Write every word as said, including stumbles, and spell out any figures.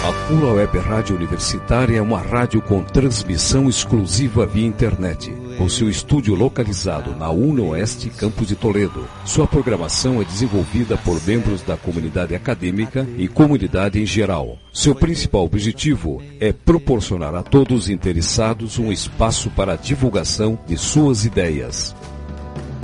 A Pula Web Rádio Universitária é uma rádio com transmissão exclusiva via internet, com seu estúdio localizado na UNOeste, Campus de Toledo. Sua programação é desenvolvida por membros da comunidade acadêmica e comunidade em geral. Seu principal objetivo é proporcionar a todos os interessados um espaço para a divulgação de suas ideias.